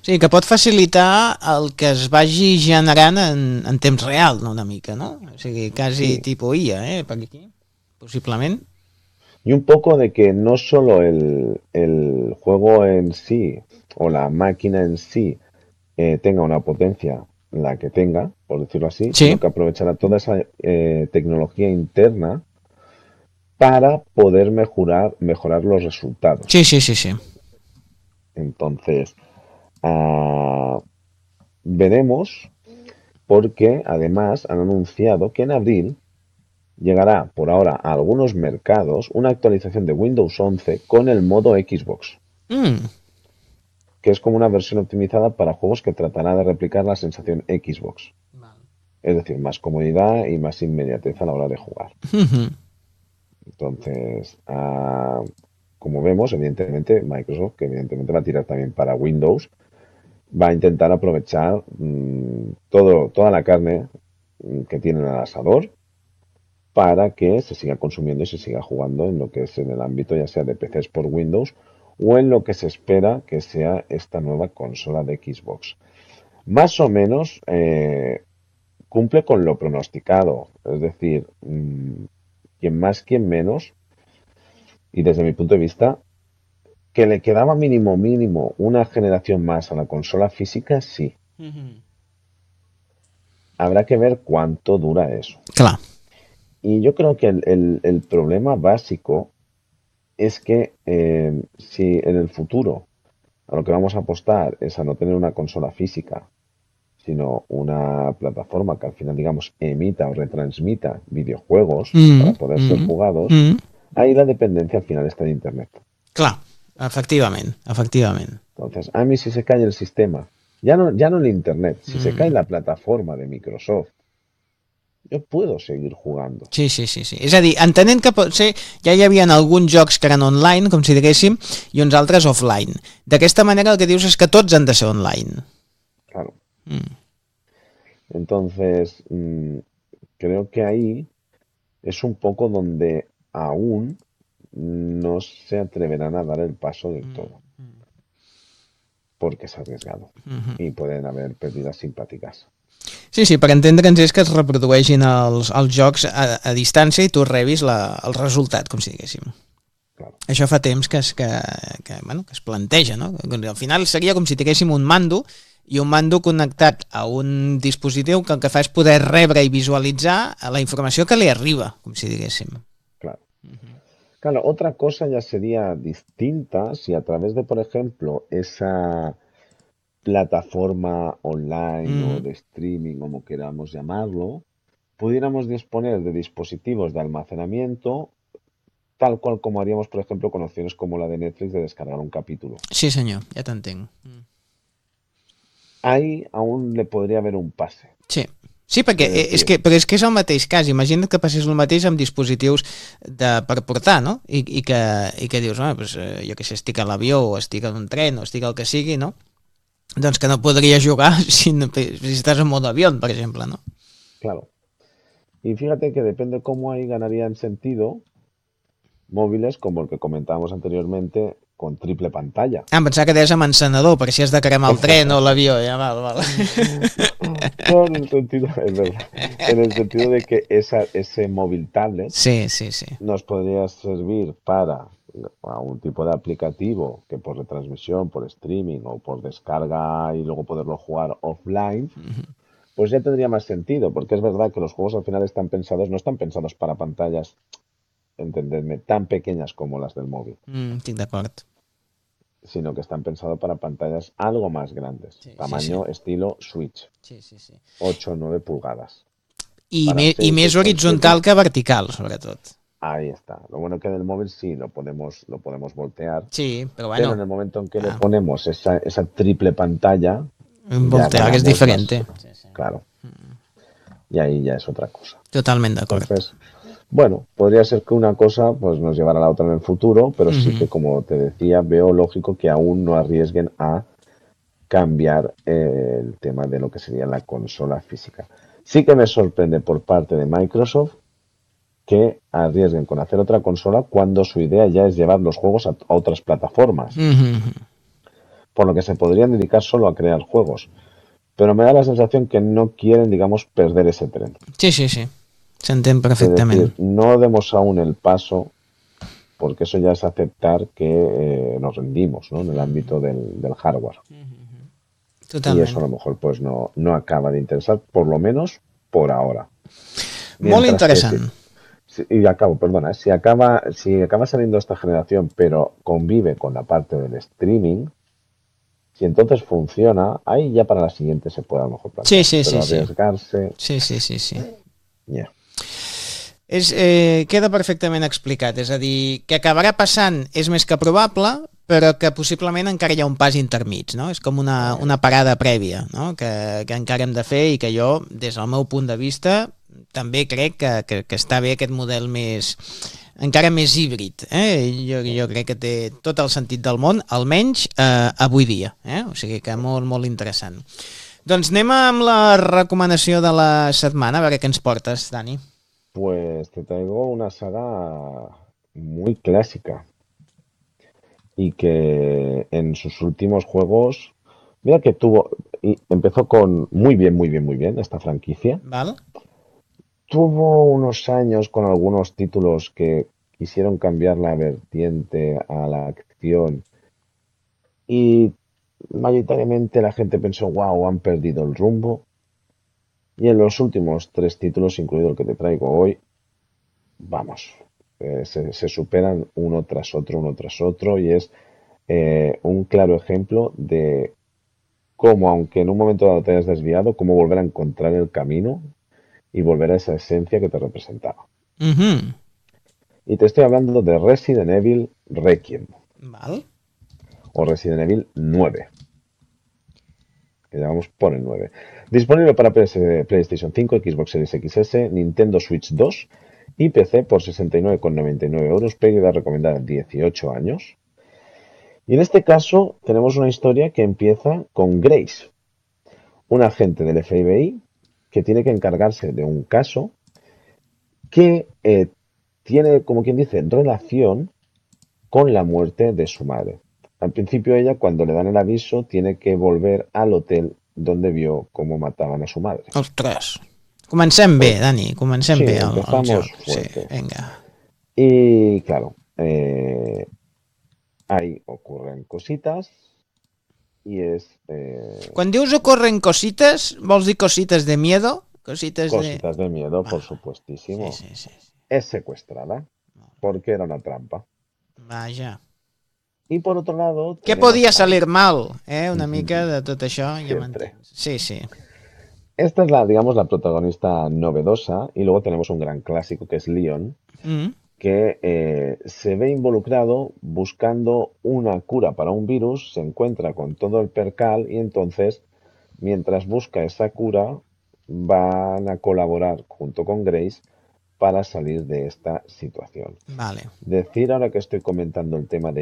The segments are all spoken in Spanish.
sigui, que pot facilitar el que es vagi generant en temps real, no, una mica, no? O sigui, quasi tipus IA, per aquí, possiblement. Y un poco de que no solo el juego en sí o la máquina en sí tenga una potencia la que tenga, por decirlo así, Sí, sino que aprovechará toda esa tecnología interna para poder mejorar los resultados. sí, sí, sí, sí. Entonces, ah, veremos porque además han anunciado que en abril llegará por ahora a algunos mercados una actualización de Windows 11 con el modo Xbox, Mm, que es como una versión optimizada para juegos que tratará de replicar la sensación Xbox. Es decir, más comodidad y más inmediatez a la hora de jugar. mhm. Entonces, como vemos, evidentemente, Microsoft, que evidentemente va a tirar también para Windows, va a intentar aprovechar toda la carne que tiene en el asador para que se siga consumiendo y se siga jugando en lo que es en el ámbito ya sea de PCs por Windows o en lo que se espera que sea esta nueva consola de Xbox. Más o menos cumple con lo pronosticado, es decir, quien más, quien menos, y desde mi punto de vista, que le quedaba mínimo una generación más a la consola física, sí. Habrá que ver cuánto dura eso. Clar. Y yo creo que el problema básico es que si en el futuro a lo que vamos a apostar es a no tener una consola física, sino una plataforma que al final, digamos, emita o retransmita videojuegos para poder ser jugados, ahí la dependencia al final está de Internet. Clar, efectivament, efectivament. Entonces, a mí si se cae el sistema, ya no el Internet, si se cae la plataforma de Microsoft, yo puedo seguir jugando. Sí, sí, sí, sí. És a dir, entenent que potser ja hi havia alguns jocs que eren online, com si diguéssim, i uns altres offline. D'aquesta manera el que dius és que tots han de ser online. Claro. Entonces, creo que ahí es un poco donde aún no se atreverán a dar el paso del todo, porque es arriesgado y pueden haber pérdidas simpáticas. Sí, sí, per entendre'ns és que es reprodueixin els jocs a distància i tu rebis el resultat, com si diguéssim. Claro. Això fa temps que es planteja, no? Al final seria com si tinguéssim un mando i un mando connectat a un dispositiu que el que fa és poder rebre i visualitzar la informació que li arriba, com si diguéssim. Claro. Claro, otra cosa ya sería distinta si a través de, por ejemplo, esa plataforma online o de streaming, como queramos llamarlo, pudiéramos disponer de dispositivos de almacenamiento tal cual como haríamos, por ejemplo, con opciones como la de Netflix de descargar un capítulo. Sí, senyor, ja t'entenc. Ahí aún le podría haver un pase. Sí. Sí, perquè és que és el mateix cas. Imagina't que passés el mateix amb dispositius per portar, no? I que dius, pues, jo què sé, estic a l'avió o estic en un tren o estic al que sigui, no? Doncs que no podria jugar si estàs en modo avión, per exemple, ¿no? Claro. Y fíjate que depende cómo ahí ganarían sentido móviles como el que comentábamos anteriormente con triple pantalla. Em pensava que deies amb encenedor, perquè si has de cremar el tren o l'avió, ja val. No, en el sentido, es verdad, en el sentido de que ese móvil tablet sí. nos podría servir para un tipo de aplicativo que por retransmisión, por streaming o por descarga y luego poderlo jugar offline, pues ya tendría más sentido, porque es verdad que los juegos al final no están pensados para pantallas, entendedme, tan pequeñas como las del móvil. Estic d'acord. Sino que están pensados para pantallas algo más grandes, tamaño estilo Switch, 8 o 9 pulgadas. I més horitzontal que vertical, sobretot. Ahí está. Lo bueno que del móvil sí lo podemos voltear. Sí, pero bueno. Pero en el momento en que le ponemos esa triple pantalla, voltear es diferente. Claro. Y ahí ya es otra cosa. Totalment d'acord. Entonces, bueno, podría ser que una cosa pues nos llevara a la otra en el futuro, pero sí que, como te decía, veo lógico que aún no arriesguen a cambiar el tema de lo que sería la consola física. Sí que me sorprende por parte de Microsoft que arriesguen con hacer otra consola cuando su idea ya es llevar los juegos a otras plataformas. por lo que se podrían dedicar solo a crear juegos. Pero me da la sensación que no quieren, digamos, perder ese tren. Sí, sí, sí. S'entén Es perfectament. decir, no demos aún el paso, porque eso ya es aceptar que nos rendimos, ¿no? En el ámbito del hardware. Y eso a Totalment. lo mejor pues no acaba de interesar, por lo menos por ahora. Molt Mientras que sí. interessant. Y acabo, perdona, si acaba saliendo esta generación, pero convive con la parte del streaming, si entonces funciona, ahí ya para la siguiente se puede a lo mejor Sí, plantear. sí, Pero sí, sí. arriesgarse, Sí, sí, sí, sí. ya. Queda perfectament explicat, és a dir, que acabarà passant és més que probable, però que possiblement encara hi ha un pas intermig, no? És com una parada prèvia, no? Que encara hem de fer i que jo, des del meu punt de vista, també crec que està bé aquest model més encara més híbrid, jo crec que té tot el sentit del món, almenys avui dia, o sigui que molt, molt interessant. Doncs anem amb la recomanació de la setmana, a veure què ens portes, Dani. Pues te traigo una saga muy clásica y que en sus últimos juegos, mira que empezó con muy bien esta franquicia. Val? Tuvo unos años con algunos títulos que quisieron cambiar la vertiente a la acción y mayoritariamente la gente pensó, wow, han perdido el rumbo. Y en los últimos tres títulos, incluido el que te traigo hoy, vamos, se superan uno tras otro y es un claro ejemplo de cómo, aunque en un momento dado te hayas desviado, cómo volver a encontrar el camino y volver a esa esencia que te representaba. Mhm. Y te estoy hablando de Resident Evil Requiem Val? o Resident Evil 9, que llevamos por el 9. Disponible para PlayStation 5, Xbox Series XS, Nintendo Switch 2 y PC por 69,99 euros, pérdida recomendada 18 años. Y en este caso tenemos una historia que empieza con Grace, un agente del FBI que tiene que encargarse de un caso que tiene, como quien dice, relación con la muerte de su madre. Al principio ella, cuando le dan el aviso, tiene que volver al hotel donde vio cómo mataban a su madre. Ostres. Comencem bé, Pues Dani, comencem sí, bé el empezamos joc. Sí, fuerte. vinga. Y claro, ahí ocurren cositas y es Quan dius ocorren cosites, vols dir cosites de miedo? Cosites de... cositas de miedo, por Ah, sí, supuestísimo. sí, sí. Es secuestrada porque era una trampa. Vaja. Y por otro lado Què tenemos podia a... salir mal? Una mica de tot això, ja Siempre. m'entens. Sí, sí. Esta es la, digamos, la protagonista novedosa y luego tenemos un gran clásico que es Leon, Mm. que se ve involucrado buscando una cura para un virus, se encuentra con todo el percal y entonces, mientras busca esa cura, van a colaborar junto con Grace para salir de esta situación. Vale. Decir ahora que estoy comentando el tema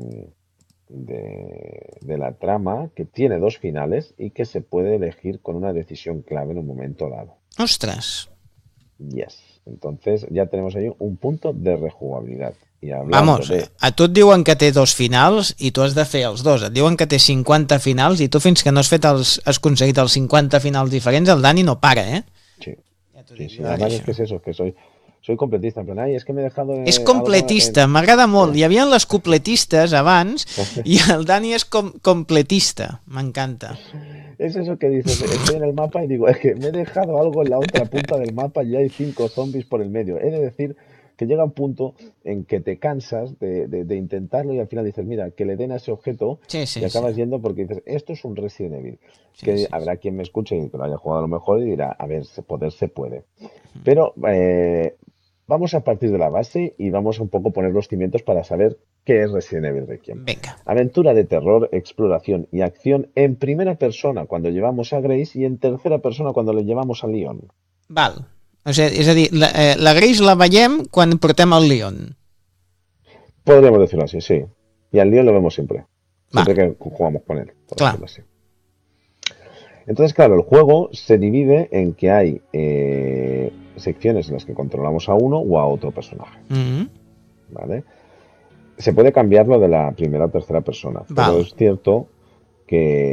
de la trama, que tiene dos finales y que se puede elegir con una decisión clave en un momento dado. Ostres. Yes. Entonces ya tenemos ahí un punto de rejugabilidad. Y hablando Vamos, de... a tu et diuen que té dos finals i tu has de fer els dos. Et diuen que té 50 finals i tu fins que no has aconseguit els 50 finals diferents, el Dani no para, eh? Sí, Ja t'ho sí, dic sí. jo, Además es això. que es eso, es que soy completista. En plan, ay, es que me he dejado És algo completista, m'agrada molt. Hi havia les completistes abans en... i el Dani és completista. M'encanta. Es eso que dices, estoy en el mapa y digo, es que me he dejado algo en la otra punta del mapa y hay 5 zombies por el medio. He de decir que llega un punto en que te cansas de intentarlo y al final dices, mira, que le den a ese objeto Sí, y sí, sí. acabas yendo porque dices, esto es un Resident Evil. Sí, Que sí, habrá quien me escuche y que lo haya jugado a lo mejor y dirá, a ver, poder se puede. Pero vamos a partir de la base y vamos a un poco poner los cimientos para saber qué es Resident Evil Requiem. Vinga. Aventura de terror, exploración y acción en primera persona cuando llevamos a Grace y en tercera persona cuando le llevamos a Leon. Val. O sigui, és a dir, la Grace la veiem quan portem el Leon. Podríamos decirlo así, sí. Y al Leon lo vemos siempre. Siempre Vale. que jugamos con él, por Clar. decirlo así. Entonces, claro, el juego se divide en que hay secciones en las que controlamos a uno o a otro personaje. Mm-hmm. ¿Vale? Se puede cambiarlo de la primera a tercera persona, pero Val. es cierto que